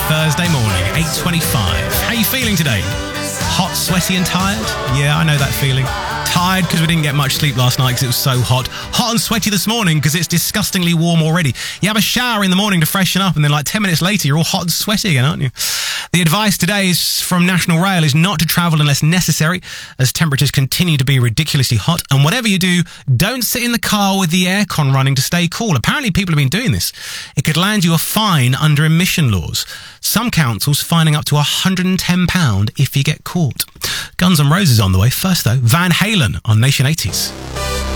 Thursday morning, 8:25. How are you feeling today? Hot, sweaty and tired? Yeah, I know that feeling. Tired because we didn't get much sleep last night because it was so hot. Hot and sweaty this morning because it's disgustingly warm already. You have a shower in the morning to freshen up and then like 10 minutes later you're all hot and sweaty again, aren't you? The advice today is from National Rail is not to travel unless necessary as temperatures continue to be ridiculously hot. And whatever you do, don't sit in the car with the aircon running to stay cool. Apparently people have been doing this. It could land you a fine under emission laws. Some councils fining up to £110 if you get caught. Guns N' Roses on the way. First though, Van Halen on Nation 80s.